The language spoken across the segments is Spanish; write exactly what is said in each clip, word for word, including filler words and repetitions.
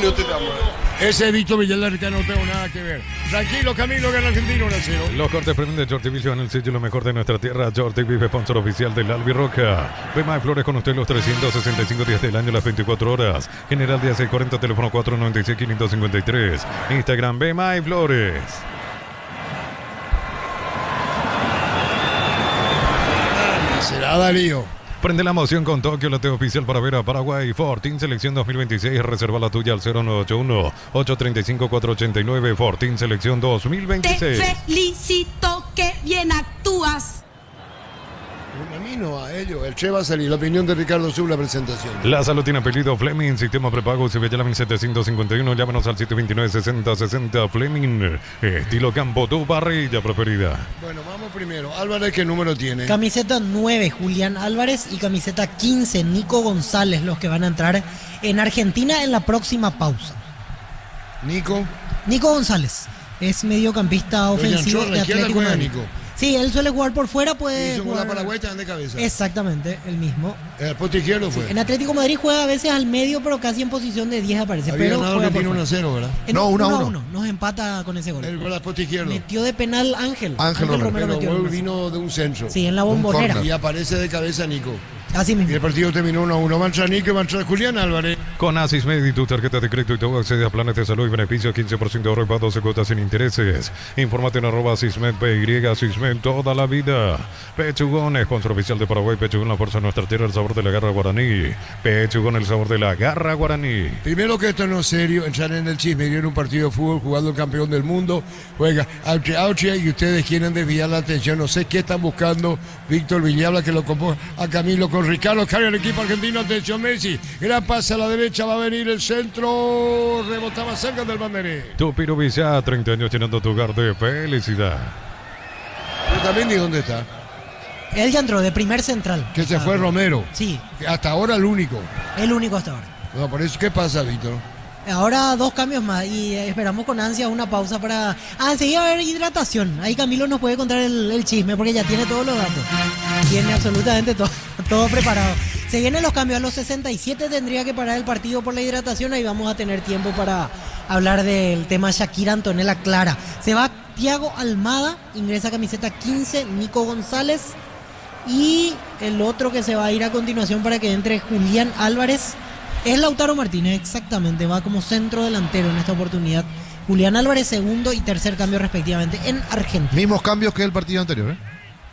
minutos estamos. Ese es Víctor Villar, que no tengo nada que ver. Tranquilo, Camilo, gana Argentina uno a cero. Los cortes premium de Jordi Vision, el sello lo mejor de nuestra tierra. Jordi Vive, sponsor oficial del Albirroja. B M A Flores con usted los trescientos sesenta y cinco días del año, las veinticuatro horas. General Díaz seiscientos cuarenta, teléfono cuatro noventa y seis, quinientos cincuenta y tres. Instagram B M A Flores. Será Darío. Prende la emoción con Tokio, la T oficial para ver a Paraguay. Fortín Selección dos mil veintiséis. Reserva la tuya al cero nueve ocho uno, ocho tres cinco, cuatro ocho nueve. Fortín Selección dos mil veintiséis. Te felicito, que bien actúas. A mí no, a ellos. El Che va a salir. La opinión de Ricardo Sub, la presentación. La salud tiene apellido Fleming. Sistema prepago Sevilla mil setecientos cincuenta y uno. Llámanos al siete dos nueve, sesenta sesenta. Fleming. Estilo campo, tu parrilla preferida. Bueno, vamos primero. Álvarez, ¿qué número tiene? Camiseta nueve, Julián Álvarez. Y camiseta quince, Nico González, los que van a entrar en Argentina en la próxima pausa. Nico. Nico González. Es mediocampista ofensivo de Atlético de Madrid. Nico. Sí, él suele jugar por fuera, puede hizo jugar... con la Paraguay también de cabeza. Exactamente, el mismo. El poste izquierdo fue. Sí, en Atlético Madrid juega a veces al medio, pero casi en posición de diez aparece. Había pero ganado juega Argentina por uno a fuera. cero, ¿verdad? Eh, No, uno a uno. uno. Nos empata con ese gol. El gol al poste izquierdo. Metió de penal Ángel. Ángel Romero. Pero metió el el gol gol. vino de un centro. Sí, en la bombonera. Y aparece de cabeza Nico. Así Y mismo. el partido terminó uno a uno. Va a entrar Nico y va a entrar Julián Álvarez. Con Asismed y tu tarjeta de crédito y todo accede a planes de salud y beneficios, quince por ciento de ahorro y doce cuotas sin intereses. Infórmate en arroba Asismed P Y, Asismed toda la vida. Pechugón, sponsor oficial de Paraguay. Pechugón, la fuerza de nuestra tierra, el sabor de la garra guaraní. Pechugón, el sabor de la garra guaraní. Primero que esto no es serio, entrar en el chisme, ir en un partido de fútbol jugando el campeón del mundo, juega Auche Auche y ustedes quieren desviar la atención. No sé qué están buscando Víctor Villalba, que lo convoca a Camilo con Ricardo, carga el equipo argentino, atención Messi, gran pase a la derecha, va a venir el centro, rebotaba cerca del banderín. Tu Pirubilla, treinta años llenando tu hogar de felicidad. Pero también, ¿y dónde está? Él ya entró de primer central. Que se fue Romero. Sí, Hasta ahora el único. el único hasta ahora. No, por eso, ¿qué pasa, Víctor? Ahora dos cambios más y eh, esperamos con ansia una pausa para... Ah, enseguida va a haber hidratación. Ahí Camilo nos puede contar el, el chisme porque ya tiene todos los datos. Tiene absolutamente todo, todo preparado. Se vienen los cambios. A los sesenta y siete tendría que parar el partido por la hidratación. Ahí vamos a tener tiempo para hablar del tema Shakira Antonella Clara. Se va Thiago Almada, ingresa camiseta quince, Nico González. Y el otro que se va a ir a continuación para que entre Julián Álvarez es Lautaro Martínez, exactamente, va como centro delantero en esta oportunidad. Julián Álvarez, segundo y tercer cambio respectivamente en Argentina. Mismos cambios que el partido anterior, ¿eh?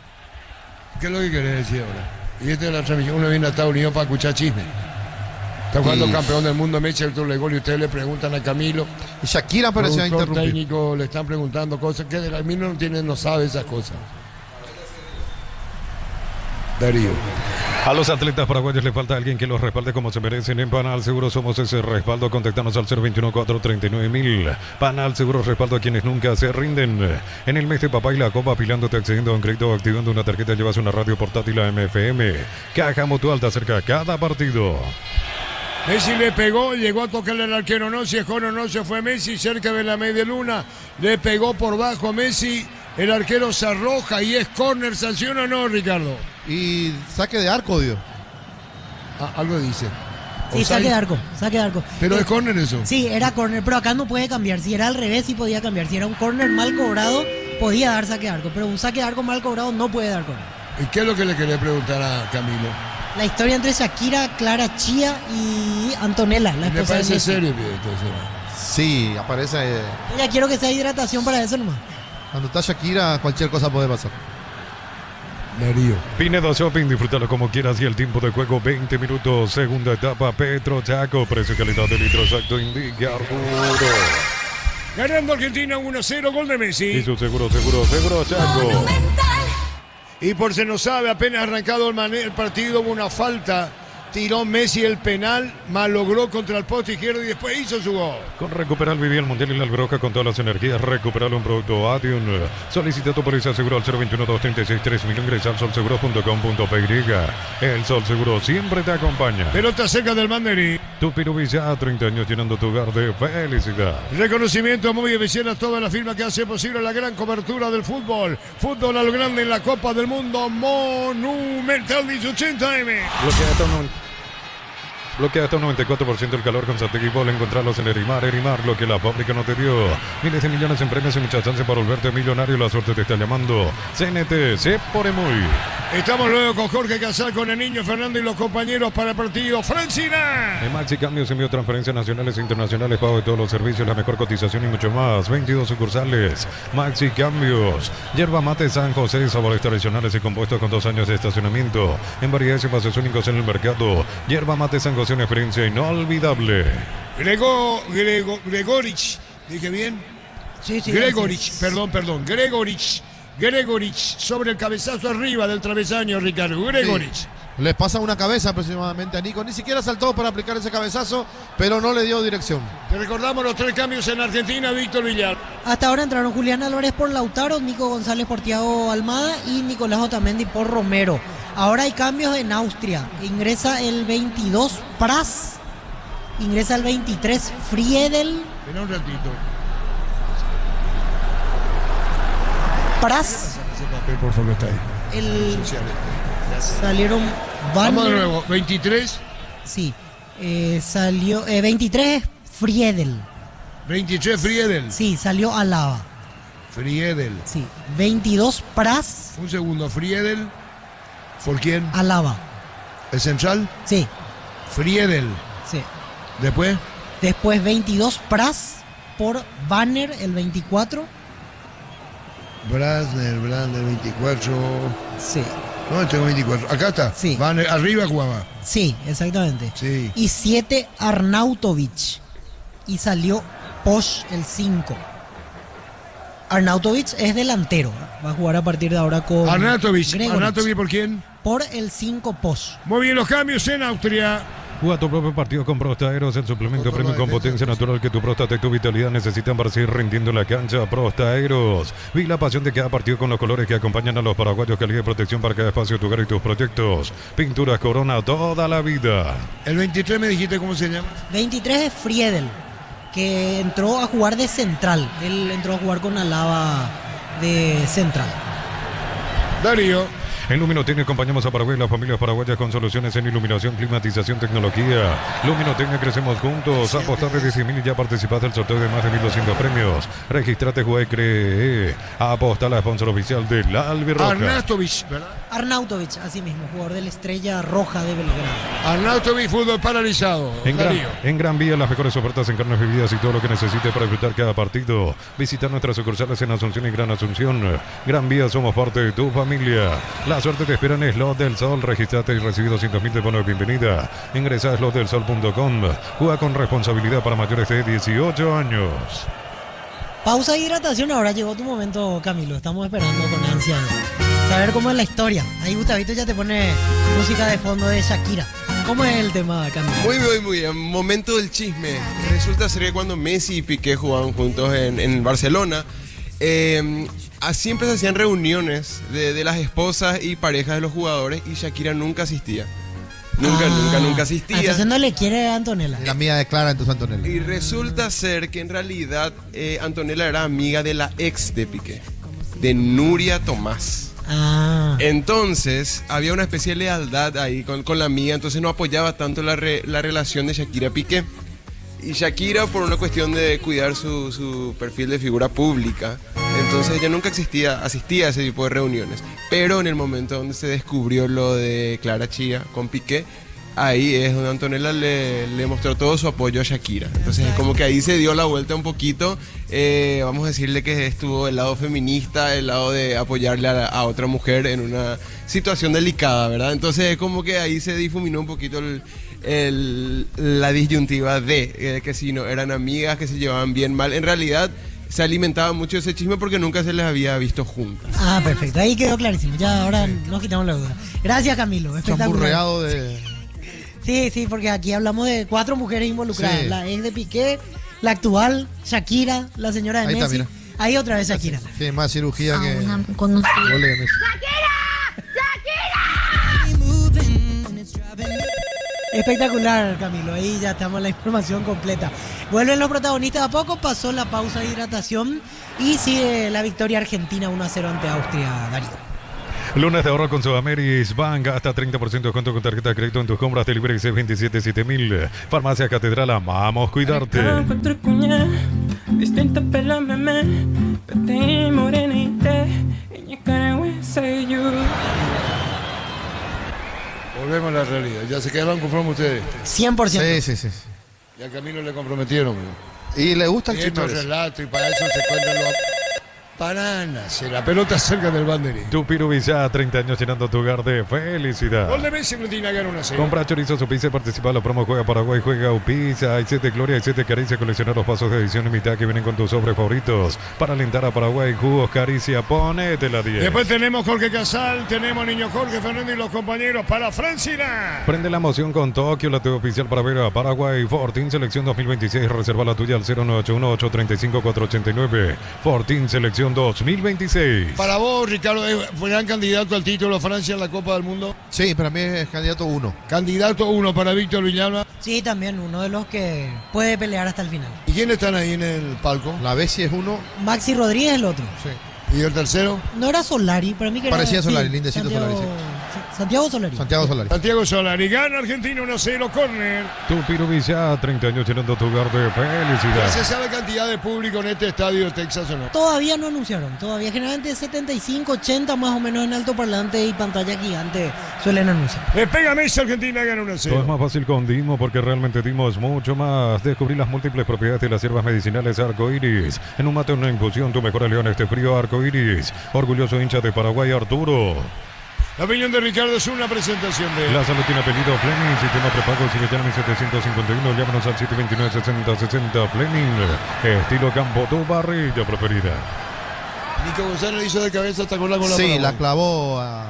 ¿Qué es lo que querés decir ahora? Y esta es la transmisión, uno viene a Estados Unidos para escuchar chisme. Está jugando Y- campeón del mundo, Messi, el doble gol, y ustedes le preguntan a Camilo. Y Shakira parecía Productor interrumpir. técnico, le están preguntando cosas que de Camilo no tiene, no sabe esas cosas. Darío. A los atletas paraguayos le falta alguien que los respalde como se merecen. En Panal Seguro somos ese respaldo. Contactanos al cero veintiuno, cuatro treinta y nueve mil. Panal Seguro, respaldo a quienes nunca se rinden. En el mes de papá y la copa, apilándote, accediendo a un crédito o activando una tarjeta, llevas una radio portátil a M F M. Caja Mutual te acerca a cada partido. Messi le pegó, llegó a tocarle al arquero, no, si es Jono, no se fue Messi, cerca de la media luna, le pegó por bajo a Messi, el arquero se arroja y es córner, ¿sanción o no, Ricardo? Y saque de arco, Dios. Ah, algo dice. Sí, Offside. saque de arco, saque de arco. Pero Eh, es córner eso. Sí, era córner, pero acá no puede cambiar. Si era al revés, sí podía cambiar. Si era un córner mal cobrado, podía dar saque de arco. Pero un saque de arco mal cobrado no puede dar córner. ¿Y qué es lo que le quería preguntar a Camilo? La historia entre Shakira, Clara Chía y Antonella, la ¿Le esposa de parece Messi. serio, pie, entonces? Sí, aparece. eh, Ya quiero que sea hidratación para eso nomás. Cuando está Shakira, cualquier cosa puede pasar. Darío. Pinedo Shopping, disfrútalo como quieras y el tiempo de juego veinte minutos. Segunda etapa, Petro Chaco, precio y calidad de litro exacto, indica Arturo. Ganando Argentina uno a cero, gol de Y Messi. su seguro, seguro, seguro Chaco. Monumental. Y por si no sabe, apenas arrancado el, mane- el partido, hubo una falta. Tiró Messi el penal, malogró contra el poste izquierdo y después hizo su gol. Con Recuperal viví el Mundial y la Albroja con todas las energías. Recuperar un producto Adion. Solicita tu póliza seguro al cero veintiuno, doscientos treinta y seis, tres mil. Ingresa al sol seguro punto com punto p y. El Sol Seguro siempre te acompaña. Pelota cerca del banderín. Tu Pirubilla, treinta años llenando tu hogar de felicidad. Reconocimiento muy especial a toda la firma que hace posible la gran cobertura del fútbol. Fútbol a lo grande en la Copa del Mundo. Monumental diez ochenta M. Lo que ata un- Bloquea hasta un noventa y cuatro por ciento el calor con Sategui Bol. Encontrarlos en Erimar. Erimar, lo que la fábrica no te dio. Miles de millones en premios y muchas chances para volverte millonario. La suerte te está llamando. C N T, se pone muy. Estamos luego con Jorge Casal, con el niño Fernando y los compañeros para el partido. ¡Francina! En Maxi Cambios, envío transferencias nacionales e internacionales, pago de todos los servicios, la mejor cotización y mucho más. veintidós sucursales. Maxi Cambios. Yerba mate San José, sabores tradicionales y compuestos con dos años de estacionamiento. En variedades y envases únicos en el mercado. Yerba mate San José, una experiencia inolvidable. Grego, Grego, Gregorich. ¿Dije bien? Sí, sí. Gregorich, gracias. perdón, perdón. Gregorich. Gregorich sobre el cabezazo arriba del travesaño, Ricardo. Gregorich. Sí. Le pasa una cabeza aproximadamente a Nico. Ni siquiera saltó para aplicar ese cabezazo, pero no le dio dirección. Te recordamos los tres cambios en Argentina, Víctor Villar. Hasta ahora entraron Julián Álvarez por Lautaro, Nico González por Thiago Almada y Nicolás Otamendi por Romero. Ahora hay cambios en Austria. Ingresa el veintidós Pras. Ingresa el veintitrés Friedel. Espera un ratito. Pras. Ese papel, por favor, está ahí. El... Salieron Vamos de Van- nuevo. veintitrés. Sí. Eh, salió... eh, veintitrés Friedel. veintitrés Friedel. Sí, salió Alaba. Friedel. Sí. veintidós Pras. Un segundo. Friedel. ¿Por quién? Alaba. ¿El central? Sí, Friedel. sí. Después. Después veintidós Pras por Banner, el veinticuatro. Brasner, Brasner, veinticuatro. Sí, No, tengo veinticuatro. Acá está. Sí. Van arriba jugaba. sí, exactamente. Sí. Y siete Arnautovic. Y salió Posch el cinco. Arnautovic es delantero. Va a jugar a partir de ahora con Arnautovic. Gregorich. Arnautovic, ¿por quién? Por el cinco Posch. Muy bien, los cambios en Austria. Juega tu propio partido con Prostaeros, el suplemento Otro premium de con defensa. potencia natural que tu próstata y tu vitalidad necesitan para seguir rindiendo en la cancha. Prostaeros. Vive la pasión de cada partido con los colores que acompañan a los paraguayos. Calidad de protección para cada espacio de tu hogar y tus proyectos. Pinturas Corona toda la vida. El veintitrés me dijiste cómo se llama. veintitrés es Friedel, que entró a jugar de central. Él entró a jugar con Alaba de central. Darío. En Luminotecnia acompañamos a Paraguay y las familias paraguayas con soluciones en iluminación, climatización, tecnología. Luminotecnia, crecemos juntos. Apostar de diez mil y ya participaste del sorteo de más de mil doscientos premios. Registrate, juega y cree. Aposta la sponsor oficial de la Albirroja. Arnautovic, ¿verdad? Arnautovic, así mismo, jugador de la Estrella Roja de Belgrado. Arnautovic, fútbol paralizado. En gran, Darío. en Gran Vía, las mejores ofertas en carnes, bebidas y todo lo que necesite para disfrutar cada partido. Visita nuestras sucursales en Asunción y Gran Asunción. Gran Vía, somos parte de tu familia. La suerte te espera en Slot del Sol. Registrate y recibí doscientos mil de bono de bienvenida. Ingresa a slot del sol punto com. Juega con responsabilidad para mayores de dieciocho años. Pausa de hidratación, ahora llegó tu momento, Camilo. Estamos esperando con ansia saber cómo es la historia. Ahí Gustavito ya te pone música de fondo de Shakira. ¿Cómo es el tema, Camilo? Muy bien, muy bien. Momento del chisme. Resulta ser que cuando Messi y Piqué jugaban juntos en, en Barcelona, eh, siempre se hacían reuniones de, de las esposas y parejas de los jugadores y Shakira nunca asistía. Nunca, Ah, nunca, nunca asistía. Entonces no le quiere a Antonella. La mía de Clara, entonces Antonella. Y resulta ser que en realidad eh, Antonella era amiga de la ex de Piqué, de Nuria Tomás. Ah, Entonces había una especie de lealtad ahí con, con la amiga, entonces no apoyaba tanto la, re- la relación de Shakira-Piqué. Y Shakira, por una cuestión de cuidar su, su perfil de figura pública, entonces ella nunca existía, asistía a ese tipo de reuniones. Pero en el momento donde se descubrió lo de Clara Chía con Piqué, ahí es donde Antonella le, le mostró todo su apoyo a Shakira. Entonces es como que ahí se dio la vuelta un poquito. Eh, vamos a decirle que estuvo el lado feminista, el lado de apoyarle a, a otra mujer en una situación delicada, ¿verdad? Entonces es como que ahí se difuminó un poquito el, el- la disyuntiva de eh, que si no eran amigas, que se llevaban bien mal. En realidad se alimentaba mucho ese chisme porque nunca se les había visto juntas. ah, perfecto. Ahí quedó clarísimo. Ya ahora nos quitamos la duda. Gracias, Camilo. Espectacular. Chamburreado de. Sí, sí, porque aquí hablamos de cuatro mujeres involucradas. Sí. La ex de Piqué, la actual, Shakira, la señora de Ahí está, Messi. mira. Ahí otra vez Shakira. Sí, más cirugía a que. una conocida. Gole de Messi. Espectacular, Camilo. Ahí ya estamos en la información completa. Vuelven los protagonistas a poco, pasó la pausa de hidratación y sigue la victoria argentina uno a cero ante Austria, Darío. Lunes de ahorro con Sudameris Bank, hasta treinta por ciento de descuento con tarjeta de crédito en tus compras. Delivery C veintisiete siete mil. Farmacia Catedral, amamos cuidarte. Volvemos a la realidad. ¿Ya se quedaron conformes ustedes? cien por ciento. Sí, sí, sí. Y a Camilo le comprometieron. Y le gusta el Y estos chisme. relatos, y para eso se cuentan los... Paranas, la pelota cerca del banderín. Tu Pirubillá, treinta años llenando tu hogar de felicidad. Gol de Messi, Argentina gana una serie. Compra chorizo su pizza y participa en la promo Juega Paraguay, Juega Upizza. Hay siete Gloria, hay siete Caricia. Colecciona los pasos de edición limitada que vienen con tus sobres favoritos. Para alentar a Paraguay, jugos Caricia, ponete la diez. Después tenemos Jorge Casal, tenemos Niño Jorge Fernández y los compañeros para Francina. Prende la emoción con Tokio, la T V oficial para ver a Paraguay. Fortín Selección dos mil veintiséis. Reserva la tuya al cero nueve ocho uno, ocho tres cinco, cuatro ocho nueve. Fortín Selección dos mil veintiséis. Para vos, Ricardo, ¿fue gran candidato al título Francia en la Copa del Mundo? Sí, para mí es candidato uno. Candidato uno para Víctor Villalba. Sí, también uno de los que puede pelear hasta el final. ¿Y quiénes están ahí en el palco? La Bessi es uno. Maxi Rodríguez el otro. Sí. ¿Y el tercero? No era Solari, para mí que Parecía era... Solari, sí, lindecito Santiago, Solari, sí, Santiago Solari. Santiago Solari. Santiago Solari. Gana Argentina uno a cero, córner. Tu Pirubillá, treinta años llenando tu hogar de ¿Ya felicidad. se sabe cantidad de público en este estadio de Texas o no? Todavía no anunciaron, todavía generalmente setenta y cinco, ochenta más o menos en altoparlante y pantalla gigante suelen anunciar. Le pega Messi, Argentina gana uno a Todo es cero. más fácil con Dimo porque realmente Dimo es mucho más. Descubrir las múltiples propiedades de las hierbas medicinales arcoíris. En un mate o una infusión, tu mejor aliado en este frío arcoíris. Orgulloso hincha de Paraguay, Arturo. La opinión de Ricardo es una presentación de... La salud tiene apellido Fleming, sistema prepago sigue llama setecientos cincuenta y uno, llámanos al siete dos nueve, sesenta sesenta. Fleming, estilo campo, tu barrilla preferida. Nico González hizo de cabeza hasta con la gola. Sí, la clavó a...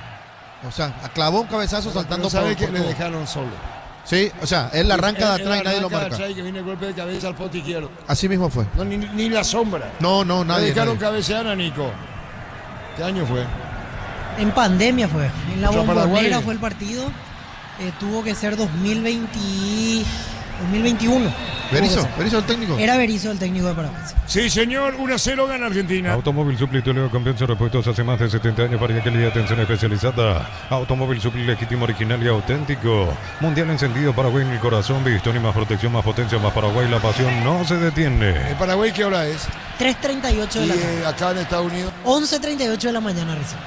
O sea, clavó un cabezazo saltando sabe por, que por le todo. dejaron solo. Sí, o sea, él la arranca de Él- él atrás y nadie lo arranca de marca. atrás y que viene el golpe de cabeza al pote izquierdo. Así mismo fue. No, ni, ni la sombra. No, no, Le nadie. dejaron nadie. cabecear a Nico. ¿Qué año fue? En pandemia fue, en la Contra Bombonera Paraguay. fue el partido, eh, tuvo que ser dos mil veinte, dos mil veintiuno. Tuvo que Berizzo, ser. Berizzo el técnico. Era Berizzo el técnico de Paraguay. Sí, señor, uno a cero gana Argentina. Automóvil Supli, Toledo, campeón de repuestos hace más de setenta años para aquel de atención especializada. Automóvil Supli, legítimo, original y auténtico. Mundial encendido, Paraguay en el corazón. Bridgestone, más protección, más potencia, más Paraguay. La pasión no se detiene. ¿En Paraguay qué hora es? tres treinta y ocho de Y la tarde. eh, acá en Estados Unidos. once treinta y ocho de la mañana recién.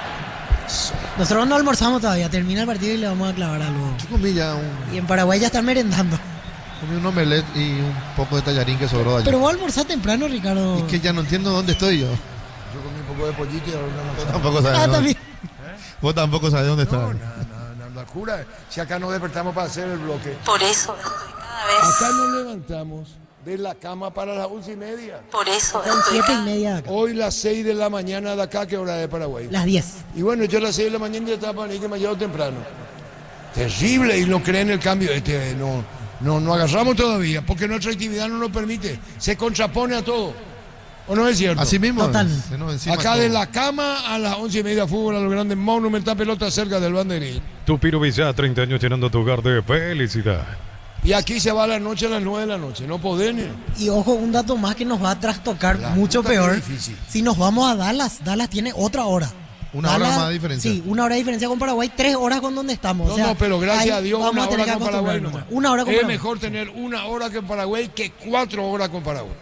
Nosotros no almorzamos todavía, termina el partido y le vamos a clavar algo. Yo comí ya un, Y en Paraguay ya están merendando. comí un omelette y un poco de tallarín que sobró allá. Pero vos almorzás temprano, Ricardo. Es que ya no entiendo dónde estoy yo. Yo comí un poco de pollito y ahora Vos no. tampoco sabes Ah, dónde. también. Vos tampoco sabes dónde No, estás. no, no, no, la cura. Si acá nos despertamos para hacer el bloque. Por eso estoy cada vez, Acá nos levantamos de la cama para las once y media. por eso Son estoy siete y cada media de acá. Hoy las seis de la mañana de acá, que hora de Paraguay. Las diez. Y bueno, yo a las seis de la mañana ya estaba para ir que me llevo temprano. Terrible, y no creen el cambio. Este, no, no, no agarramos todavía, porque nuestra actividad no nos permite. Se contrapone a todo. ¿O no es cierto? Así mismo. Totalmente. se nos encima Acá todo. de la cama a las once y media fútbol, a lo grande, monumental pelota cerca del banderín. Tu Pirubillá, treinta años llenando tu hogar de felicidad. Y aquí se va a la noche a las nueve de la noche, no podés. Y ojo, un dato más que nos va a trastocar La mucho puta, qué peor. difícil. Si nos vamos a Dallas, Dallas tiene otra hora. Una hora más de diferencia. Sí, una hora de diferencia con Paraguay, tres horas con donde estamos. No, o sea, no, pero gracias ahí a Dios vamos una a tener hora que con Paraguay acostumbrarnos. nomás. Una hora con Es Paraguay. mejor tener una hora con Paraguay que cuatro horas con Paraguay.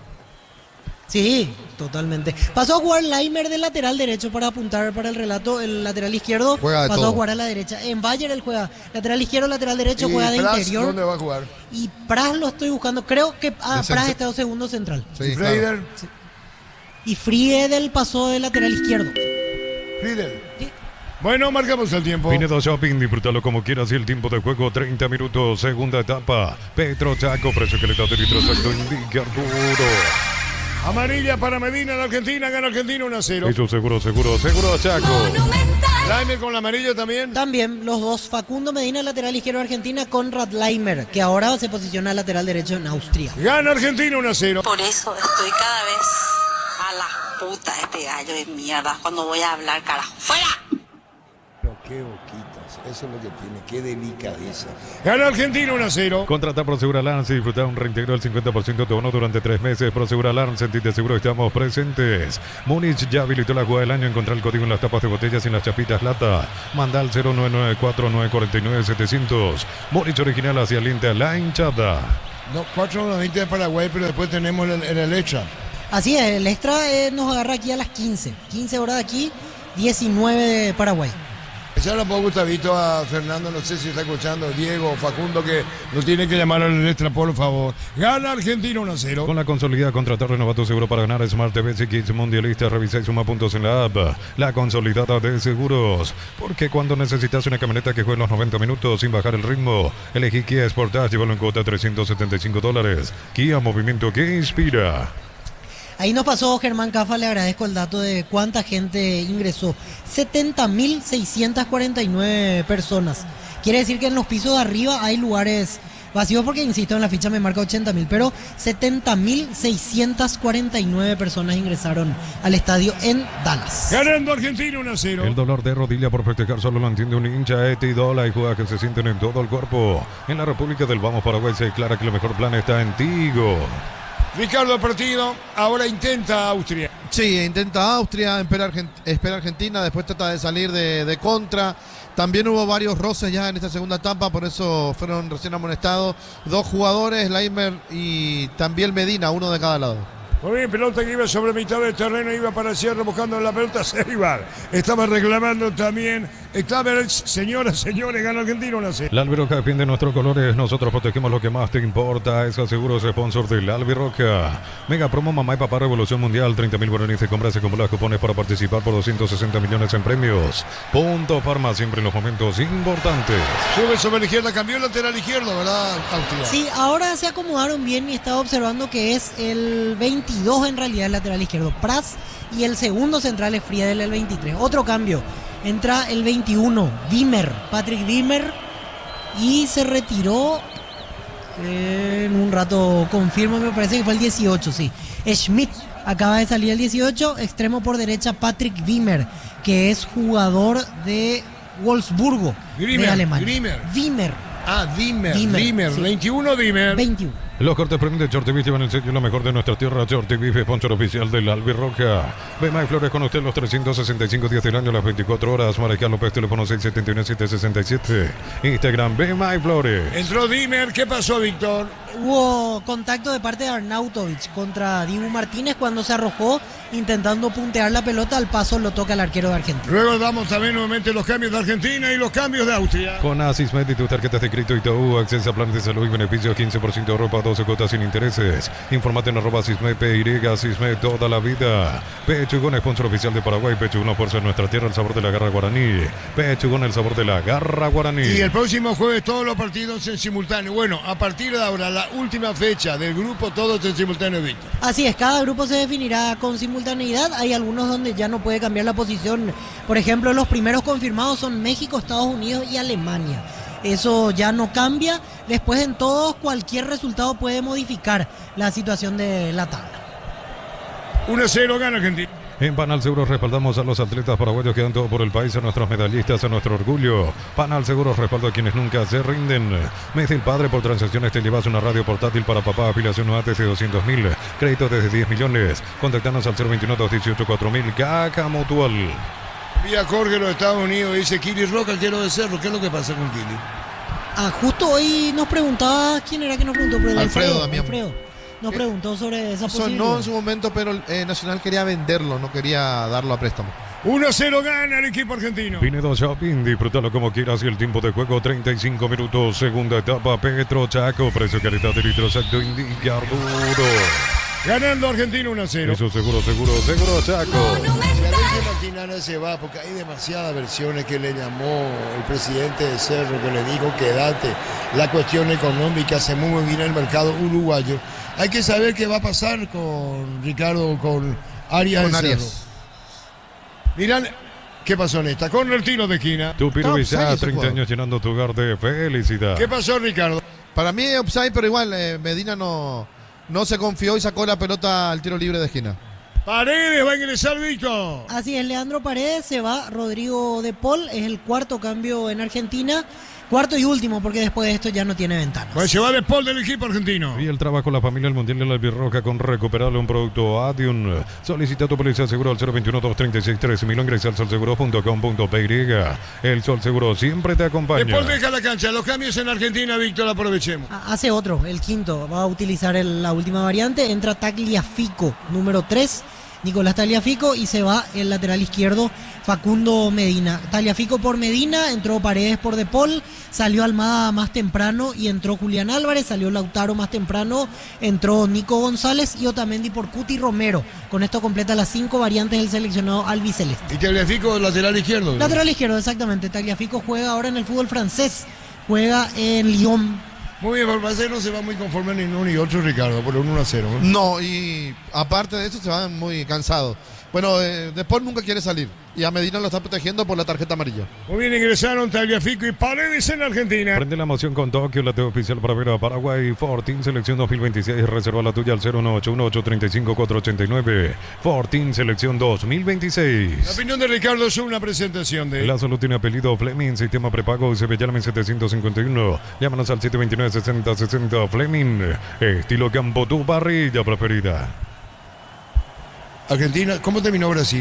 Sí, totalmente. Pasó a jugar Laimer de lateral derecho para apuntar para el relato. El lateral izquierdo Juega de pasó todo. a jugar a la derecha. En Bayer él juega lateral izquierdo, lateral derecho, ¿Y juega de Pras, interior. dónde va a jugar? Y Pras lo estoy buscando. Creo que ah, De Pras centro- está de segundo central. Sí, ¿Y claro. Freider? Y Friedel pasó de lateral izquierdo. Freider. Sí. Bueno, marcamos el tiempo. Pinedo Shopping, disfrútalo como quieras y el tiempo de juego treinta minutos, segunda etapa. Petro Chaco, precio que le da de litro exacto, indica Arturo. Amarilla para Medina de Argentina, gana Argentina uno a cero. Eso seguro, seguro, seguro Chaco. Laimer con la amarilla también. También los dos, Facundo Medina, lateral izquierdo de Argentina, Conrad Laimer, que ahora se posiciona lateral derecho en Austria. Gana Argentina uno a cero. Por eso estoy cada vez a la puta este gallo de mierda cuando voy a hablar, carajo. ¡Fuera! Pero qué boquitas. Eso es lo que tiene, qué delicadeza. Gana Argentina uno a cero. Contrata Prosegur Alarms y disfruta un reintegro del cincuenta por ciento de bono durante tres meses. Prosegur Alarms, sentite seguro, estamos presentes. Múnich ya habilitó la jugada del año. Encontrar el código en las tapas de botellas y en las chapitas lata. Manda al cero nueve nueve cuatro nueve cuatro nueve siete cero cero. Múnich original hacia alienta la hinchada. No, cuatro noventa de Paraguay, pero después tenemos el, el, el extra. Así es, el extra eh, nos agarra aquí a las quince. quince horas de aquí, diecinueve de Paraguay. Ya lo pongo Gustavito a Fernando, no sé si está escuchando, Diego o Facundo, que nos tiene que llamar al extra, por favor. Gana Argentina uno a cero. Con la consolidada contratar renovado tu seguro para ganar Smart T V y Kids Mundialista. Revisa y suma puntos en la app. La consolidada de seguros. Porque cuando necesitas una camioneta que juegue los noventa minutos sin bajar el ritmo, elegí Kia Sportage, llévalo en cuota trescientos setenta y cinco dólares. Kia, movimiento que inspira. Ahí nos pasó Germán Cafa, le agradezco el dato de cuánta gente ingresó. setenta mil seiscientas cuarenta y nueve personas. Quiere decir que en los pisos de arriba hay lugares vacíos porque, insisto, en la ficha me marca ochenta mil, pero setenta mil seiscientas cuarenta y nueve personas ingresaron al estadio en Dallas. Ganando Argentina uno a cero. El dolor de rodilla por festejar solo lo entiende un hincha. Etidola y juega que se sienten en todo el cuerpo. En la República del Vamos Paraguay se declara que el mejor plan está en Tigo. Ricardo Partido, ahora intenta Austria. Sí, intenta Austria, espera, Argent espera Argentina, después trata de salir de, de contra. También hubo varios roces ya en esta segunda etapa, por eso fueron recién amonestados dos jugadores, Leimer y también Medina, uno de cada lado. Muy bien, pelota que iba sobre mitad del terreno, iba para el cierre buscando la pelota, se iba. Estaba reclamando también Claver, señoras, señores, gana Argentina uno a cero. La Albiroca defiende nuestros colores, nosotros protegemos lo que más te importa. Es Seguros, sponsor de la Albiroca. Mega promo Mamá y Papá Revolución Mundial, treinta mil guaraníes de compras y acumulas cupones para participar por doscientos sesenta millones en premios. Punto Farma, siempre en los momentos importantes. Sube sobre la izquierda, cambió el lateral izquierdo, ¿verdad, Austria? Sí, ahora se acomodaron bien y estaba observando que es el veintidós en realidad el lateral izquierdo, Pras, y el segundo central es Friedel, el veintitrés. Otro cambio, entra el veintiuno, Wimmer, Patrick Wimmer, y se retiró eh, en un rato, confirmo, me parece que fue el dieciocho, sí. Schmidt acaba de salir el dieciocho, extremo por derecha Patrick Wimmer, que es jugador de Wolfsburgo, Grimmer, de Alemania. Grimmer. Wimmer. Ah, Dimmer, Dimmer, Dimmer, sí. veintiuno Dimmer. veintiuno. Los cortes premium de Shorty Beef llevan el sello lo mejor de nuestra tierra. Shorty Beef, sponsor oficial de la Albirroja. Bema y Flores con usted los trescientos sesenta y cinco días del año, las veinticuatro horas. Marajal López, teléfono seis siete uno siete seis siete. Instagram, Bema y Flores. Entró Dimmer, ¿qué pasó, Víctor? Hubo contacto de parte de Arnautovic contra Dibu Martínez cuando se arrojó intentando puntear la pelota. Al paso lo toca el arquero de Argentina. Luego damos también nuevamente los cambios de Argentina y los cambios de Austria. Con Asismed y tus tarjetas de crédito Itaú, acceso a planes de salud y beneficios, quince por ciento de ropa, doce cuotas sin intereses. Informate en arroba Asismed, P Y, Asismed toda la vida. Pechugón, sponsor oficial de Paraguay. Pechugón, fuerza de nuestra tierra, el sabor de la garra guaraní. Pechugón, el sabor de la garra guaraní. Y el próximo jueves todos los partidos en simultáneo. Bueno, a partir de ahora, la última fecha del grupo, todos en simultáneo, Víctor. Así es, cada grupo se definirá con simultaneidad. Hay algunos donde ya no puede cambiar la posición. Por ejemplo, los primeros confirmados son México, Estados Unidos y Alemania. Eso ya no cambia. Después, en todos, cualquier resultado puede modificar la situación de la tabla. uno a cero gana Argentina. En Panal Seguros respaldamos a los atletas paraguayos que dan todo por el país, a nuestros medallistas, a nuestro orgullo. Panal Seguros respalda a quienes nunca se rinden. Mes del Padre, por transacciones te llevas una radio portátil para papá, afiliación UAT de doscientos mil, crédito desde diez millones. Contactanos al cero veintiuno, dos dieciocho, cuatro mil, Caja Mutual. Vía Jorge, los Estados Unidos, dice Kili Roca, quiero de Cerro. ¿Qué es lo que pasa con Kili? Ah, justo hoy nos preguntaba, ¿quién era que nos preguntó? Pero Alfredo, Damián. Alfredo. Nos Eh, preguntó sobre esa Eso posibilidad. no en su momento, pero eh, Nacional quería venderlo, no quería darlo a préstamo. uno a cero gana el equipo argentino. Pinedo Shopping, disfrútalo como quieras y el tiempo de juego treinta y cinco minutos. Segunda etapa, Petro Chaco, precio calidad de litro exacto, indica Arturo. Ganando Argentina uno a cero. Eso seguro, seguro, seguro Chaco. Si Alexis Martínez se va, porque hay demasiadas versiones que le llamó el presidente de Cerro, que le dijo quédate. La cuestión económica se mueve bien el mercado uruguayo. Hay que saber qué va a pasar con Ricardo, con Arias. Con de Arias. Cerro. Mirán, ¿qué pasó en esta? Con el tiro de esquina. Tu Está Pirubizá, offside ese treinta jugador. años llenando tu hogar de felicidad. ¿Qué pasó, Ricardo? Para mí es offside, pero igual eh, Medina no, no se confió y sacó la pelota al tiro libre de esquina. Paredes va a ingresar, Víctor. Así es, Leandro Paredes se va, Rodrigo De Paul es el cuarto cambio en Argentina. Cuarto y último, porque después de esto ya no tiene ventanas. Pues se va De Paul del equipo argentino. Y el trabajo la familia del Mundial de la Albirroja con recuperarle un producto Adium. Solicita tu póliza de seguro al cero veintiuno, dos treinta y seis, trece mil. Ingresa al sol seguro punto com punto pe y. El Sol Seguro siempre te acompaña. De Paul deja la cancha. Los cambios en Argentina, Víctor, aprovechemos. Hace otro, el quinto. Va a utilizar el- la última variante. Entra Tagliafico, número tres. Nicolás Tagliafico, y se va el lateral izquierdo Facundo Medina. Tagliafico por Medina, entró Paredes por De Paul, salió Almada más temprano y entró Julián Álvarez, salió Lautaro más temprano, entró Nico González y Otamendi por Cuti Romero. Con esto completa las cinco variantes del seleccionado albiceleste. Y Tagliafico, lateral izquierdo. Lateral izquierdo, exactamente. Tagliafico juega ahora en el fútbol francés, juega en Lyon. Muy bien, Balmaceda no se va muy conforme ni uno ni otro, Ricardo, por un uno a cero. ¿no? No, y aparte de eso se van muy cansados. Bueno, eh, De Paul nunca quiere salir y a Medina lo está protegiendo por la tarjeta amarilla. Muy bien, ingresaron Tagliafico y Paredes en Argentina. Prende la emoción con Tokio, la T V oficial para ver a Paraguay. Fortín Selección dos mil veintiséis. Reserva la tuya al cero uno ocho uno, ocho tres cinco, cuatro ocho nueve. Fortín Selección dos mil La veintiséis. opinión de Ricardo es una presentación de... La salud tiene apellido Fleming, sistema prepago C B Yalmen setecientos cincuenta y uno. Llámanos al siete veintinueve, sesenta sesenta. Fleming, estilo campo, tu parrilla preferida. Argentina, ¿cómo terminó Brasil?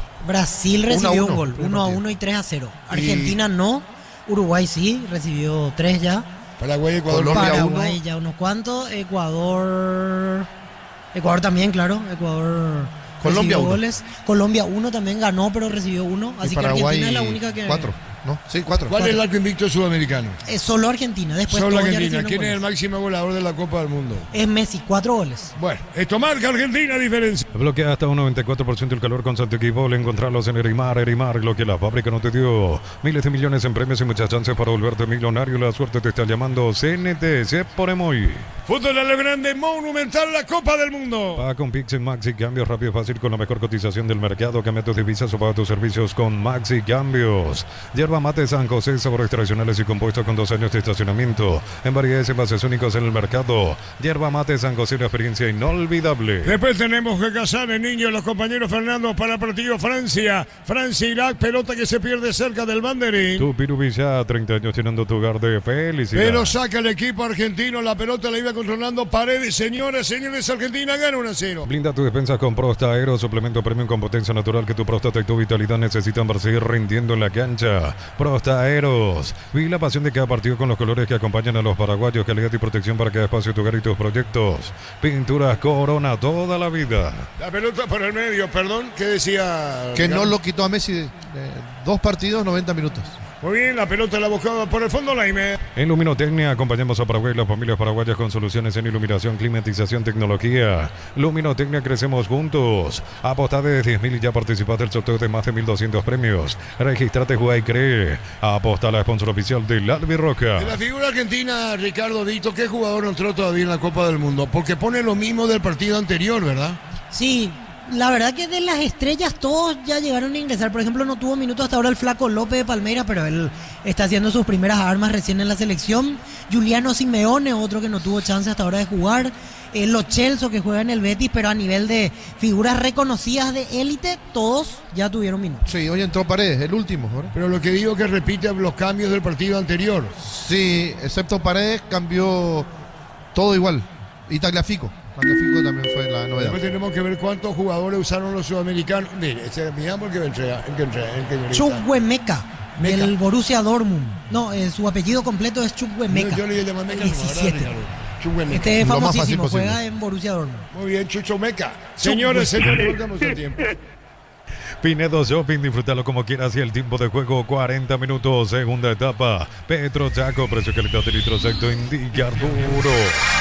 Brasil Uno a recibió uno, un gol, primer uno a partido. uno y tres a cero. Argentina no, Uruguay sí, recibió tres ya. Paraguay, Ecuador. Colombia, Paraguay uno. ya unos cuantos. Ecuador. Ecuador también, claro. Ecuador. Colombia, recibió uno. goles. Colombia uno también ganó, pero recibió uno. Y Así que Paraguay, Argentina es la única que. cuatro, ¿no? Sí, cuatro. ¿Cuál es el arco invicto sudamericano? Es solo Argentina. Después Solo todos ya Argentina. recibieron ¿Quién es el goles. máximo goleador de la Copa del Mundo? Es Messi, cuatro goles. Bueno, esto marca Argentina diferencia. Bloquea hasta un noventa y cuatro por ciento el calor con Santo Equipo. Encontrarlos en Erimar, Erimar, lo que la fábrica no te dio. Miles de millones en premios y muchas chances para volverte millonario. La suerte te está llamando. C N T, C por Emoy. Fútbol a lo grande, monumental, la Copa del Mundo. Paga con Pix en Maxi Cambios, rápido y fácil con la mejor cotización del mercado. Cambia tus divisas o paga tus servicios con Maxi Cambios. Yerba Mate San José, sabores tradicionales y compuestos con dos años de estacionamiento. En variedades y envases únicos en el mercado. Yerba Mate San José, una experiencia inolvidable. Después tenemos que casar el niño, los compañeros Fernando para el partido Francia. Francia-Irak, pelota que se pierde cerca del banderín. Tu Pirubilla, treinta años llenando tu hogar de felicidad. Pero saca el equipo argentino, la pelota la iba controlando Paredes. Señoras, señores, Argentina gana uno a cero. Blinda tu defensa con Prosta Aero, suplemento premium con potencia natural que tu próstata y tu vitalidad necesitan para seguir rindiendo en la cancha. Prosta Aeros. Vive la pasión de cada partido con los colores que acompañan a los paraguayos. Calidad y protección para cada espacio, tu hogar y tus proyectos. Pinturas Corona toda la vida. La pelota por el medio, perdón, ¿qué decía? Que no Ricardo? lo quitó a Messi de, de dos partidos, noventa minutos. Muy bien, la pelota la buscaba por el fondo Laime. En Luminotecnia acompañamos a Paraguay y las familias paraguayas con soluciones en iluminación, climatización, tecnología. Luminotecnia, crecemos juntos. Apostá de diez mil y ya participaste del sorteo de más de mil doscientos premios. Registrate, juega y cree. Apostá a la sponsor oficial del Albirroja. De la figura argentina, Ricardo Vito, ¿qué jugador no entró todavía en la Copa del Mundo? Porque pone lo mismo del partido anterior, ¿verdad? Sí, la verdad que de las estrellas todos ya llegaron a ingresar. Por ejemplo, no tuvo minutos hasta ahora el flaco López de Palmeira, pero él está haciendo sus primeras armas recién en la selección. Juliano Simeone, otro que no tuvo chance hasta ahora de jugar. Eh, Lo Celso, que juega en el Betis, pero a nivel de figuras reconocidas de élite, todos ya tuvieron minutos. Sí, hoy entró Paredes, el último. ¿verdad? Pero lo que digo que repite los cambios del partido anterior. Sí, excepto Paredes, cambió todo igual. Y Tagliafico. Tagliafico también fue la novedad. Después tenemos que ver cuántos jugadores usaron los sudamericanos. Mire, ese miramos el que vendría, el que entra, el que vendría. Chukwuemeka, Meca. del Borussia Dortmund. No, eh, su apellido completo es Chukwuemeka. Yo le iba a llamar Meca, diecisiete. ¿verdad, Ricardo? Chukwuemeka. Este es Lo más fácil famosísimo, posible. juega en Borussia Dortmund. Muy bien, Chucho Meca. Señores, señores, volvemos al tiempo. Pinedo Shopping, disfrútalo como quieras y el tiempo de juego cuarenta minutos, segunda etapa. Petro Chaco, precio calidad de litro secto, indica Arturo.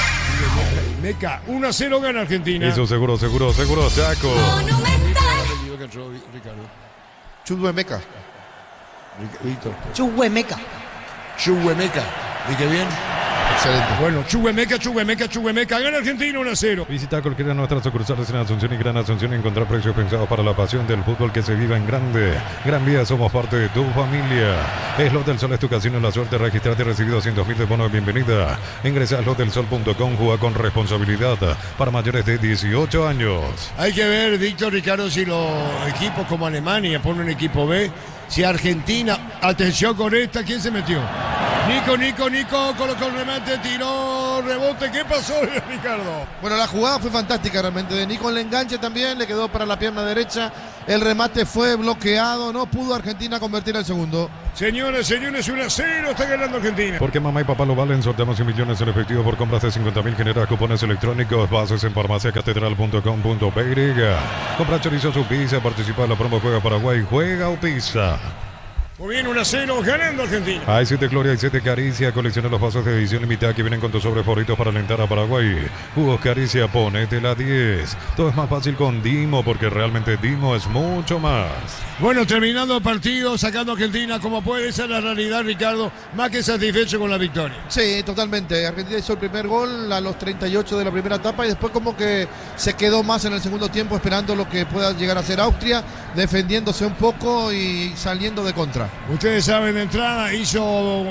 Meca, uno a cero gana Argentina. Eso seguro, seguro, seguro, Chaco. Que entró Ricardo. Chukwuemeka. Víctor. Chukwuemeka. Chukwuemeka. Dije bien. Excelente. Bueno, Chuguemeca, Chuguemeca, Chuguemeca. Gana Argentina uno a cero. Visita cualquiera de nuestras sucursales en Asunción y Gran Asunción y encontrar precios pensados para la pasión del fútbol que se viva en grande. Gran Vía, somos parte de tu familia. Slot del Sol es tu casino, la suerte. Registrate y recibe doscientos mil de bono de bienvenida. Ingresa a slot del sol punto com, juega con responsabilidad para mayores de dieciocho años. Hay que ver, Víctor, Ricardo, si los equipos como Alemania ponen un equipo B, si Argentina, atención con esta, ¿quién se metió? Nico, Nico, Nico, colocó el remate, tiró, rebote, ¿qué pasó, Ricardo? Bueno, la jugada fue fantástica realmente de Nico, el enganche también, le quedó para la pierna derecha, el remate fue bloqueado, no pudo Argentina convertir el segundo. Señores, señores, uno a cero, está ganando Argentina. Porque mamá y papá lo valen, sorteamos cien millones en efectivo por compras de cincuenta mil, genera cupones electrónicos, bases en farmacia catedral punto com punto p y. Compra chorizo su pizza, participa en la promo Juega Paraguay, juega o pizza. Muy bien, uno a cero, ganando Argentina. Hay siete Gloria, hay siete Caricia. Colecciona los vasos de edición limitada que vienen con tus sobres favoritos para alentar a Paraguay. Jugos Caricia, ponete la diez. Todo es más fácil con Dimo, porque realmente Dimo es mucho más. Bueno, terminando el partido, sacando a Argentina como puede, esa es la realidad, Ricardo. Más que satisfecho con la victoria. Sí, totalmente. Argentina hizo el primer gol a los treinta y ocho de la primera etapa y después como que se quedó más en el segundo tiempo esperando lo que pueda llegar a ser Austria, defendiéndose un poco y saliendo de contra. Ustedes saben, de entrada hizo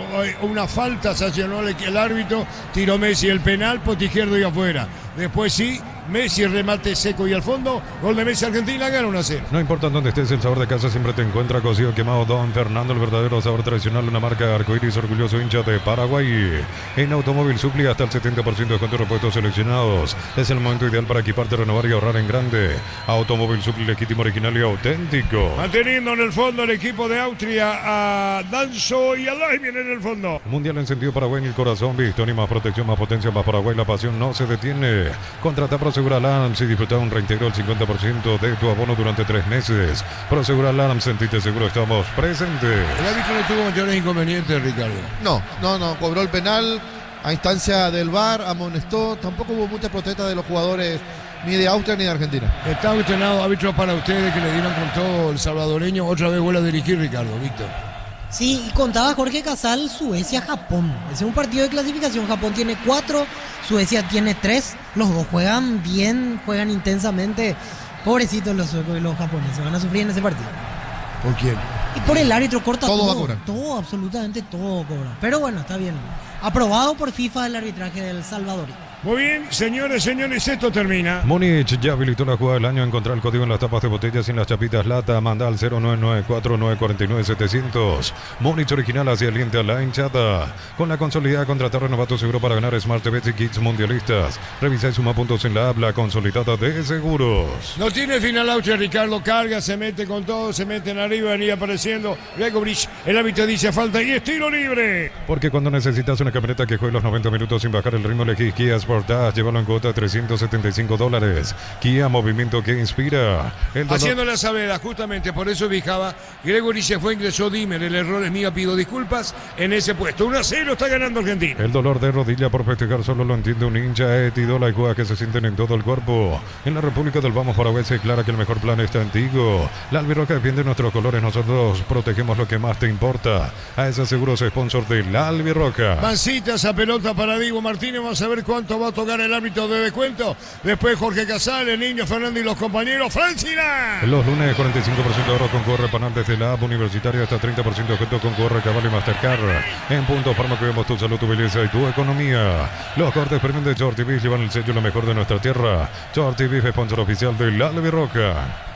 una falta, sancionó el árbitro, tiró Messi el penal, poste izquierdo y afuera. Después sí, Messi remate seco y al fondo, gol de Messi, Argentina gana uno a cero. No importa dónde estés, el sabor de casa siempre te encuentra. Cocido quemado Don Fernando, el verdadero sabor tradicional, una marca arcoíris, orgulloso hincha de Paraguay. En Automóvil Supli hasta el setenta por ciento de descuento de repuestos seleccionados. Es el momento ideal para equiparte, renovar y ahorrar en grande. Automóvil Supli, legítimo, original y auténtico. Manteniendo en el fondo el equipo de Austria a Danzo y a Laimien en el fondo. Mundial encendido Paraguay en el corazón, Bistoni, más protección, más potencia, más Paraguay, la pasión no se detiene. Contrata Prosegur Alarms y disfruta un reintegro del cincuenta por ciento de tu abono durante tres meses. Prosegur Alarms, sentite seguro, estamos presentes. El árbitro no tuvo mayores inconvenientes, Ricardo. No, no, no, cobró el penal a instancia del V A R, amonestó, tampoco hubo mucha protesta de los jugadores ni de Austria ni de Argentina. Está cuestionado, árbitro, para ustedes que le dieron con todo el salvadoreño. Otra vez vuelve a dirigir, Ricardo, Víctor. Sí, y contaba Jorge Casal, Suecia-Japón. Ese es un partido de clasificación. Japón tiene cuatro, Suecia tiene tres. Los dos juegan bien, juegan intensamente. Pobrecitos los suecos y los japoneses, van a sufrir en ese partido. ¿Por quién? Y por el árbitro corta Todo todo. va a cobrar. Todo, absolutamente todo cobra. Pero bueno, está bien. Aprobado por FIFA el arbitraje del Salvador. Muy bien, señores, señores, esto termina. Múnich ya habilitó la jugada del año. Encontrar el código en las tapas de botellas y en las chapitas lata. Manda al cero nueve nueve cuatro nueve cuatro nueve siete cero cero. Múnich original hacia aliente a la hinchada. Con la consolidada contratar renovato seguro para ganar Smart T V y Kits mundialistas. Revisa y suma puntos en la app, la consolidada de seguros. No tiene final Austria, Ricardo. Carga, se mete con todo, se meten arriba, venía apareciendo Gregovic. El árbitro dice falta y estilo libre. Porque cuando necesitas una camioneta que juegue los noventa minutos sin bajar el ritmo, elegís Kia Sportage, llévalo en cuota de trescientos setenta y cinco dólares. Kia, movimiento que inspira. El dolor... Haciendo la sabeda, justamente por eso fijaba. Gregory se fue, ingresó Dimmer. El error es mío, pido disculpas en ese puesto. uno a cero está ganando Argentina. El dolor de rodilla por festejar solo lo entiende un hincha. Etidola y juega que se sienten en todo el cuerpo. En la República del Vamos Paraguay se declara que el mejor plan está en Tigo. La albirroja defiende nuestros colores, nosotros protegemos lo que más te importa. A ese seguro es sponsor de la albirroja. Mancita, esa pelota para Diego Martínez. Vamos a ver cuánto va a tocar el árbitro de descuento. Después Jorge Casal, el Niño Fernández y los compañeros. Francina. Los lunes cuarenta y cinco por ciento de ahorro con Q R Panal desde la app universitaria hasta treinta por ciento de descuento con Q R Cabal y Mastercard. En Punto Farma cuidamos tu salud, tu belleza y tu economía. Los cortes premium de Shorty Beef llevan el sello lo mejor de nuestra tierra. Shorty Beef, sponsor oficial de la Albirroja.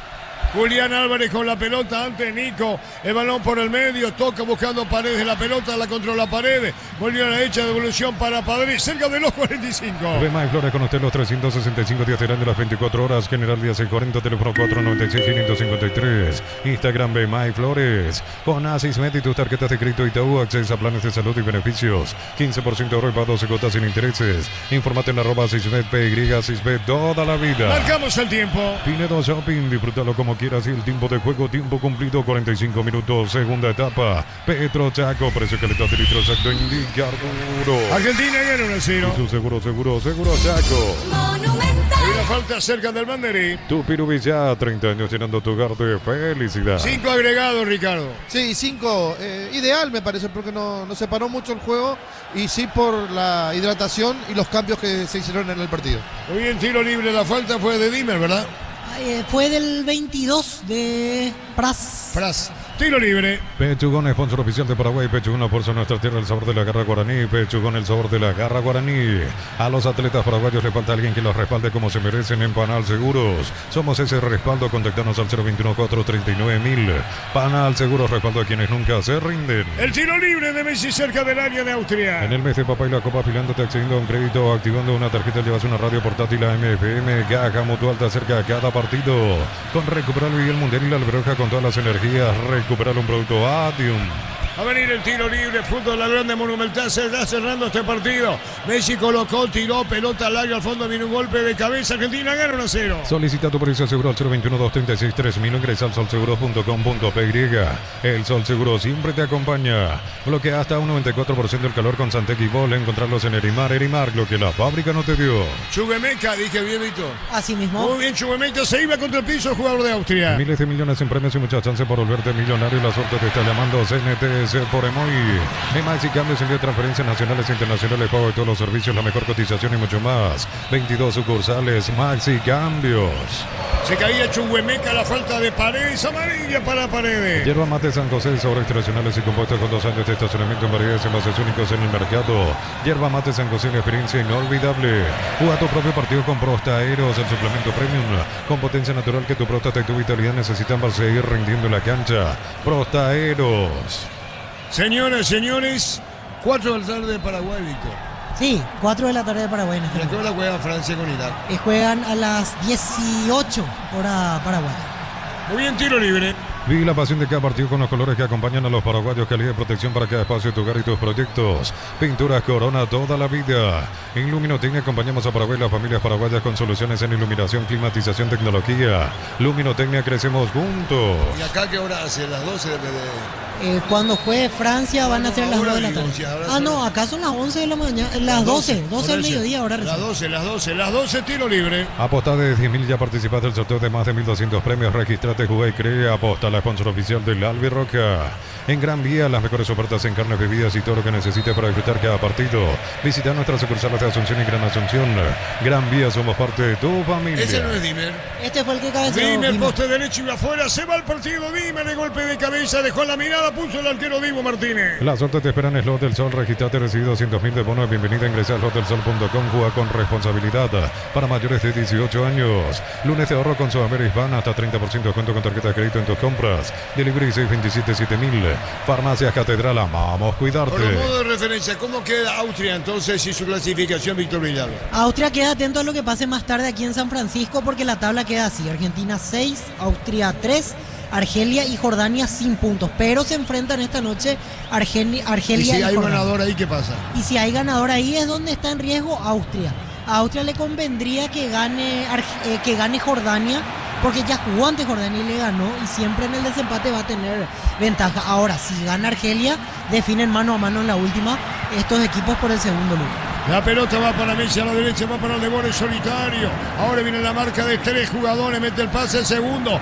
Julián Álvarez con la pelota ante Nico. El balón por el medio. Toca buscando Paredes de la pelota. La controla Paredes. Volvió a la derecha. Devolución para Padres. Cerca de los cuarenta y cinco. Rema y Flores con usted los trescientos sesenta y cinco días de las veinticuatro horas. General Díaz y cuarenta. Teléfono cuatro nueve seis cinco cinco tres. Instagram Bema y Flores. Con Asismet y tus tarjetas de crédito Itaú. Acceso a planes de salud y beneficios. quince por ciento de ahorro y para doce cuotas sin intereses. Infórmate en arroba Asismet P Y. Asismet toda la vida. Marcamos el tiempo. Pinedo Shopping. Disfrútalo como quieras y el tiempo de juego, tiempo cumplido, cuarenta y cinco minutos, segunda etapa. Petro Chaco, precio calidad de litro exacto, indica Arturo. Argentina gana uno a cero. Y su seguro, seguro, seguro Chaco. Monumental. la falta cerca del banderín. Tu Pirubillá, treinta años llenando tu hogar de felicidad. Cinco agregados, Ricardo. Sí, cinco. Eh, ideal me parece porque no, no separó mucho el juego y sí por la hidratación y los cambios que se hicieron en el partido. Muy bien, tiro libre. La falta fue de Dimmer, ¿verdad? Eh, fue del veintidós de Pras. Pras. Tiro libre. Pechugón, sponsor oficial de Paraguay. Pechugón, por su nuestra tierra, el sabor de la garra guaraní. Pechugón, el sabor de la garra guaraní. A los atletas paraguayos le falta alguien que los respalde como se merecen en Panal Seguros. Somos ese respaldo. Contactanos al cero veintiuno, cuatrocientos treinta y nueve mil. Panal Seguros, respaldo a quienes nunca se rinden. El tiro libre de Messi cerca del área de Austria. En el mes de papá y la copa, afilándote, accediendo a un crédito o activando una tarjeta, llevas una radio portátil a M F M. Caja Mutual te acerca a cada partido. Con Recuperar el Mundial y la Albroja con todas las energías. Recuperar un producto Adium. A venir el tiro libre, fútbol la grande Monumental, se está cerrando este partido. Messi colocó, tiró, pelota al área, al fondo viene un golpe de cabeza, Argentina gana uno a cero. Solicita tu precio seguro al cero veintiuno, doscientos treinta y seis, tres mil, ingresa al sol seguro punto com punto p y. El Sol Seguro siempre te acompaña. Bloquea hasta un noventa y cuatro por ciento el calor con Santec y Vol. Encontrarlos en Erimar, Erimar, lo que la fábrica no te dio. Chubemeca, dije bien, Víctor. Así mismo. Muy bien, Chubemeca, se iba contra el piso el jugador de Austria. Miles de millones en premios y muchas chances por volverte millonario. La suerte te está llamando. C N T S por Emoy. En Maxi Cambios, envío de transferencias nacionales e internacionales, pago de todos los servicios, la mejor cotización y mucho más. veintidós sucursales Maxi Cambios. Se caía Chubemeca, la falta de Paredes, amarilla para Paredes. Yerba Mate San José, sabores tradicionales y compuestos con dos años de estacionamiento en variedades envases únicos en el mercado. Yerba Mate San José, una experiencia inolvidable. Juega tu propio partido con Prostaeros, el suplemento premium con potencia natural que tu próstata y tu vitalidad necesitan para seguir rindiendo en la cancha. Prostaeros. Señoras, señores, cuatro de la tarde de Paraguay, Víctor. Sí, cuatro de la tarde de Paraguay. En este ¿Y a qué hora juega Francia con Irak? Eh, juegan a las dieciocho hora Paraguay. Muy bien, tiro libre. Vive la pasión de cada partido con los colores que acompañan a los paraguayos. Calidad de protección para cada espacio de tu hogar y tus proyectos. Pinturas Corona toda la vida. En Luminotecnia acompañamos a Paraguay y las familias paraguayas con soluciones en iluminación, climatización, tecnología. Luminotecnia, crecemos juntos. ¿Y acá qué hora hace? ¿Las doce de, de... Eh, cuando juegue Francia van a ser las ahora dos de la digo, tarde. si ahora Ah, son- no, acá son las once de la mañana, las doce, doce del mediodía ahora Las recién. doce, las doce, las doce, tiro libre. Aposta de diez mil, ya participaste del sorteo de más de mil doscientos premios. Registrate, juega y crea. Aposta, la sponsor oficial del Albirroca. En Gran Vía, las mejores ofertas en carnes, bebidas y todo lo que necesites para disfrutar cada partido. Visita nuestras sucursales de Asunción y Gran Asunción. Gran Vía, somos parte de tu familia. Ese no es Dimmer. Este fue el que cabeceó. Dimmer, Dimmer. poste derecho y afuera, se va el partido. Dimmer, de golpe de cabeza, dejó la mirada, puso el arquero Divo Martínez. La suerte te espera en Slot del Sol. Registrate, recibí doscientos mil de bono de bienvenida. Ingresa a slot del sol punto com. Juega con responsabilidad para mayores de dieciocho años. Lunes de ahorro con Sudamérica Hispana. Hasta treinta por ciento de descuento con tarjeta de crédito en tus compras. Delivery seis veintisiete siete mil. Farmacias Catedral. Amamos cuidarte. Por modo de referencia, ¿cómo queda Austria entonces y su clasificación, Víctor Villalba? Austria queda atento a lo que pase más tarde aquí en San Francisco porque la tabla queda así. Argentina seis, Austria tres, Argelia y Jordania sin puntos. Pero se enfrentan esta noche Argeni- Argelia Y y, si hay Jordania. ganador ahí, ¿qué pasa? Y si hay ganador ahí es donde está en riesgo Austria. A Austria le convendría que gane, Arge- eh, que gane Jordania porque ya jugó ante Jordania y le ganó y siempre en el desempate va a tener ventaja. Ahora, si gana Argelia, definen mano a mano en la última estos equipos por el segundo lugar. La pelota va para Messi a la derecha, va para el Devore solitario. Ahora viene la marca de tres jugadores, mete el pase el segundo.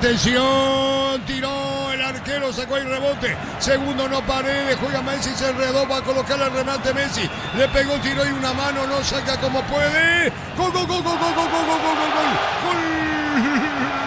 Atención, tiró el arquero, sacó el rebote. Segundo no Paredes, juega Messi, se enredó, va a colocar el remate Messi. Le pegó, tiró y una mano, no saca como puede. Gol, gol, gol, gol, gol, gol, gol, gol, gol, gol, gol.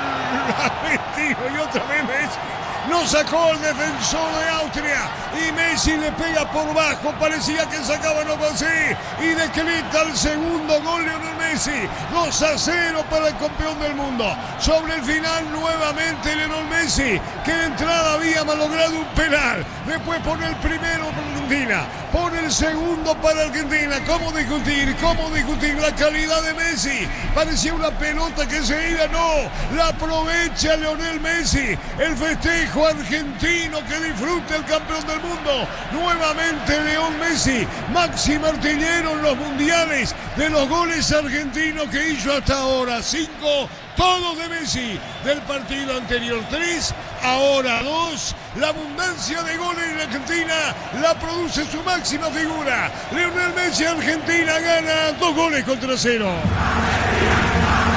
Argentino y otra vez Messi. No sacó el defensor de Austria y Messi le pega por bajo, parecía que sacaba, no consigue y decreta el segundo gol Lionel Messi. dos a cero para el campeón del mundo. Sobre el final nuevamente Lionel Messi, que de entrada había malogrado un penal. Después pone el primero para Argentina, pone el segundo para Argentina. ¿Cómo discutir? ¿Cómo discutir la calidad de Messi? Parecía una pelota que se iba, no. La aprovecha Lionel Messi. El festejo argentino que disfruta el campeón del mundo. Nuevamente León Messi, máximo artillero en los mundiales de los goles argentinos que hizo hasta ahora. Cinco, todos de Messi. Del partido anterior tres, ahora dos. La abundancia de goles en Argentina la produce su máxima figura. Lionel Messi, Argentina gana dos goles contra cero.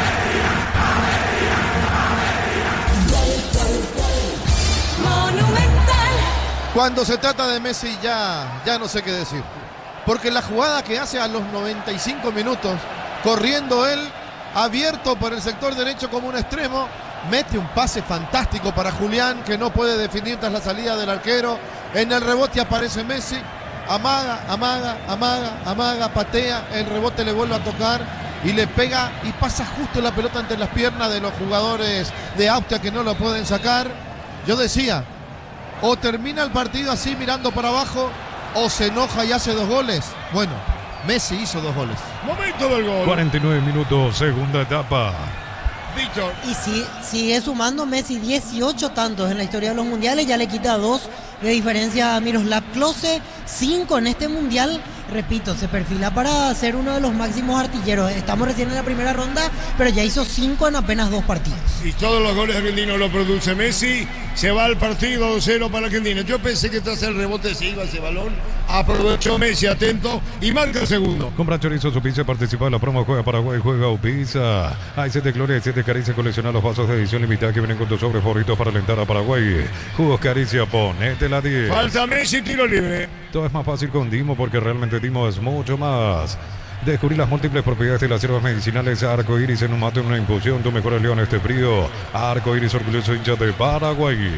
Cuando se trata de Messi ya, ya no sé qué decir. Porque la jugada que hace a los noventa y cinco minutos, corriendo él, abierto por el sector derecho como un extremo, mete un pase fantástico para Julián, que no puede definir tras la salida del arquero. En el rebote aparece Messi, amaga, amaga, amaga, amaga, patea, el rebote le vuelve a tocar y le pega y pasa justo la pelota entre las piernas de los jugadores de Austria que no lo pueden sacar. Yo decía, o termina el partido así mirando para abajo, o se enoja y hace dos goles. Bueno, Messi hizo dos goles. Momento del gol. cuarenta y nueve minutos, segunda etapa. Víctor. Y si, sigue sumando Messi dieciocho tantos en la historia de los mundiales, ya le quita dos de diferencia a Miroslav Klose, cinco en este mundial. Repito, se perfila para ser uno de los máximos artilleros. Estamos recién en la primera ronda, pero ya hizo cinco en apenas dos partidos. Y todos los goles argentinos los produce Messi. Se va al partido dos cero para Argentina. Yo pensé que tras el rebote se iba ese balón. Aprovechó Messi, atento, y marca el segundo. Compra chorizo su pizza, participa en la promo Juega Paraguay, Juega Upizza. Hay siete Gloria y siete Caricia. Colecciona los vasos de edición limitada que vienen con tus sobres favoritos para alentar a Paraguay. Jugos Caricia, ponete la diez. Falta Messi, tiro libre. Todo es más fácil con Dimo porque realmente Dimo es mucho más. Descubrí las múltiples propiedades de las hierbas medicinales Arco Iris en un mate, en una infusión. Tu mejor aliado en este frío. Arco Iris, orgulloso hincha de Paraguay.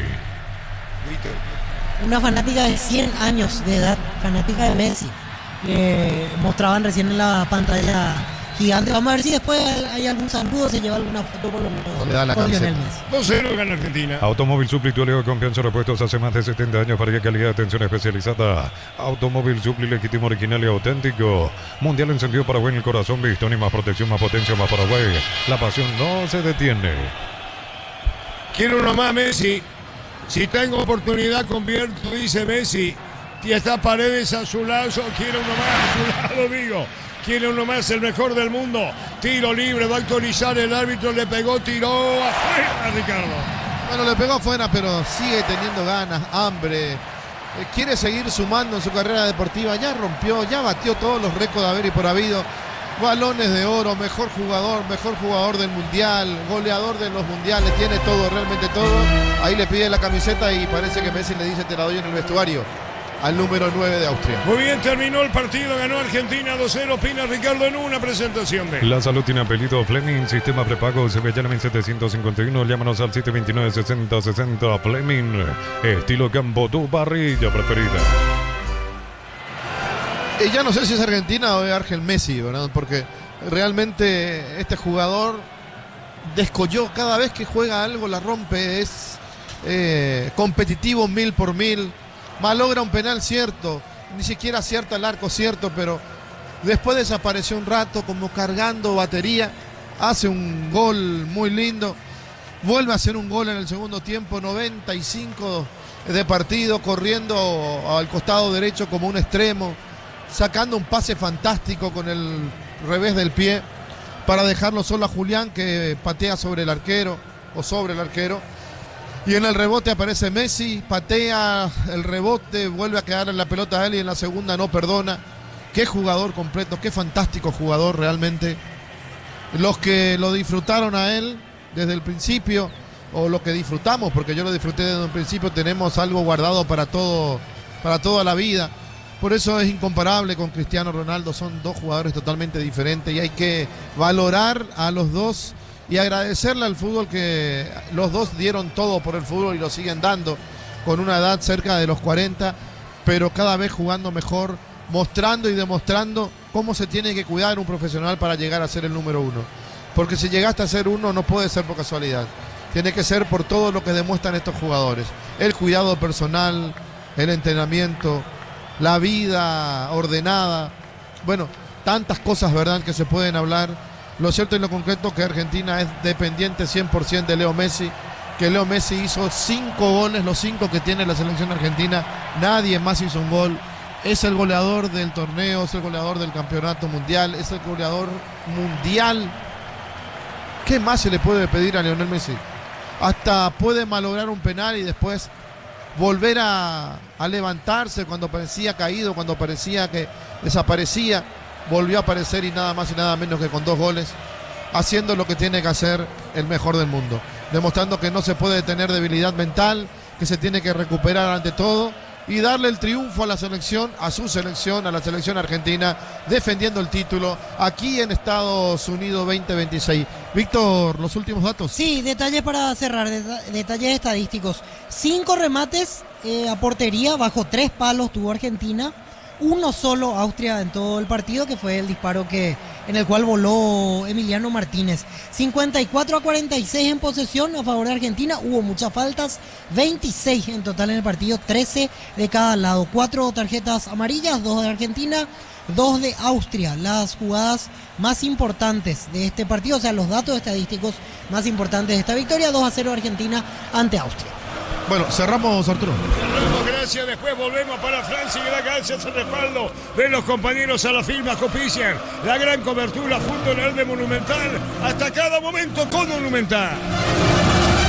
Una fanática de cien años de edad, fanática de Messi. Le mostraban recién en la pantalla gigante. Vamos a ver si después hay algún saludo, se lleva alguna foto por lo menos Le da la con camiseta. Lionel Messi. dos cero gana Argentina. Automóvil Supli, tu aliado de confianza, repuestos hace más de setenta años para que calidad de atención especializada. Automóvil Supli, legítimo, original y auténtico. Mundial encendido Paraguay en el corazón, Bridgestone, más protección, más potencia, más Paraguay. La pasión no se detiene. Quiero uno más, Messi. Si tengo oportunidad, convierto, dice Messi. Y está Paredes a su lado. Quiere uno más a su lado, digo. Quiere uno más, el mejor del mundo. Tiro libre, va a actualizar el árbitro, le pegó, tiró afuera, Ricardo. Bueno, le pegó afuera, pero sigue teniendo ganas, hambre. Eh, quiere seguir sumando en su carrera deportiva. Ya rompió, ya batió todos los récords de haber y por habido. Balones de oro, mejor jugador, mejor jugador del mundial, goleador de los mundiales, tiene todo, realmente todo. Ahí le pide la camiseta y parece que Messi le dice te la doy en el vestuario al número nueve de Austria. Muy bien, terminó el partido, ganó Argentina dos cero. Opina Ricardo en una presentación de La salud tiene apellido Fleming, sistema prepago Sevilla mil setecientos cincuenta y uno, llámanos al siete dos nueve, sesenta sesenta. Fleming, estilo campo, tu parrilla preferida. Y ya no sé si es Argentina o es Argel Messi, ¿verdad? Porque realmente este jugador descolló, cada vez que juega algo la rompe, es eh, competitivo mil por mil, malogra un penal cierto, ni siquiera acierta el arco cierto, pero después desapareció un rato como cargando batería, hace un gol muy lindo, vuelve a hacer un gol en el segundo tiempo, noventa y cinco de partido, corriendo al costado derecho como un extremo, sacando un pase fantástico con el revés del pie para dejarlo solo a Julián, que patea sobre el arquero o sobre el arquero, y en el rebote aparece Messi, patea el rebote, vuelve a quedar en la pelota a él y en la segunda no perdona. Qué jugador completo, qué fantástico jugador realmente. Los que lo disfrutaron a él desde el principio, o lo que disfrutamos, porque yo lo disfruté desde un principio, tenemos algo guardado para todo, para toda la vida. Por eso es incomparable con Cristiano Ronaldo, son dos jugadores totalmente diferentes y hay que valorar a los dos y agradecerle al fútbol que los dos dieron todo por el fútbol y lo siguen dando con una edad cerca de los cuarenta, pero cada vez jugando mejor, mostrando y demostrando cómo se tiene que cuidar un profesional para llegar a ser el número uno. Porque si llegaste a ser uno no puede ser por casualidad, tiene que ser por todo lo que demuestran estos jugadores, el cuidado personal, el entrenamiento, la vida ordenada, bueno, tantas cosas, ¿verdad?, que se pueden hablar. Lo cierto y lo concreto que Argentina es dependiente cien por ciento de Leo Messi, que Leo Messi hizo cinco goles, los cinco que tiene la selección argentina, nadie más hizo un gol, es el goleador del torneo, es el goleador del campeonato mundial, es el goleador mundial. ¿Qué más se le puede pedir a Lionel Messi? Hasta puede malograr un penal y después volver a, a levantarse cuando parecía caído, cuando parecía que desaparecía, volvió a aparecer y nada más y nada menos que con dos goles, haciendo lo que tiene que hacer el mejor del mundo, demostrando que no se puede tener debilidad mental, que se tiene que recuperar ante todo y darle el triunfo a la selección, a su selección, a la selección argentina, defendiendo el título aquí en Estados Unidos veinte veintiséis. Víctor, los últimos datos. Sí, detalles para cerrar, deta- detalles estadísticos. Cinco remates eh, a portería, bajo tres palos tuvo Argentina. Uno solo Austria en todo el partido, que fue el disparo que en el cual voló Emiliano Martínez. cincuenta y cuatro a cuarenta y seis en posesión a favor de Argentina. Hubo muchas faltas, veintiséis en total en el partido, trece de cada lado. Cuatro tarjetas amarillas, dos de Argentina, dos de Austria. Las jugadas más importantes de este partido, o sea, los datos estadísticos más importantes de esta victoria, dos a cero Argentina ante Austria. Bueno, cerramos, Arturo. Cerramos, gracias. Después volvemos para Francia y gracias al respaldo de los compañeros a la firma que auspician la gran cobertura funcional de Monumental hasta cada momento con Monumental.